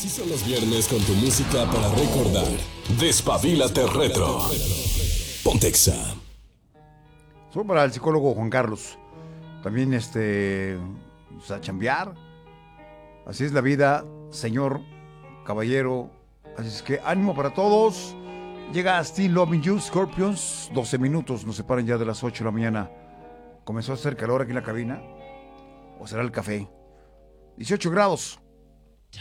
Así son los viernes con tu música para recordar. Despabilate retro. Pontexa. Soy para el psicólogo Juan Carlos. También pues, a chambear. Así es la vida, señor, caballero. Así es que ánimo para todos. Llega Still Loving You, Scorpions. 12 minutos, nos separan ya de las 8 de la mañana. Comenzó a hacer calor aquí en la cabina. ¿O será el café? 18 grados.